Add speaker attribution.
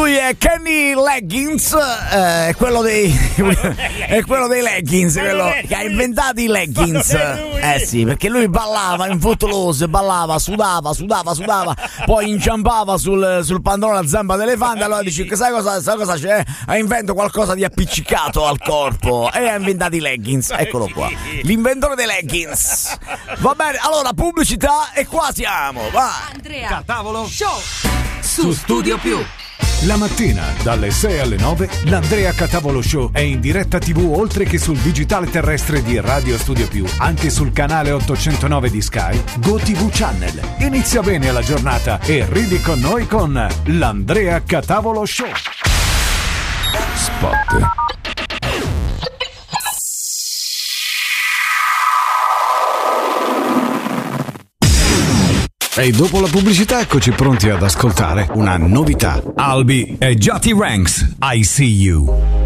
Speaker 1: Lui è Kenny Leggins, è quello dei leggings, quello che ha inventato i leggings. Sì, perché lui ballava in footloose, ballava, sudava, poi inciampava sul pantalone a zampa d'elefante. Allora dice: sai cosa c'è? Ha inventato qualcosa di appiccicato al corpo e ha inventato i leggings. Eccolo qua, l'inventore dei leggings. Va bene, allora pubblicità e qua siamo. Vai.
Speaker 2: Andrea
Speaker 3: Catavolo
Speaker 2: Show
Speaker 3: su Studio Più.
Speaker 4: La mattina dalle 6 alle 9 l'Andrea Catavolo Show è in diretta TV oltre che sul digitale terrestre di Radio Studio Più, anche sul canale 809 di Sky, GoTV Channel. Inizia bene la giornata e ridi con noi con l'Andrea Catavolo Show. Spot. E dopo la pubblicità eccoci pronti ad ascoltare una novità. Albi e Jati Ranks, I See You.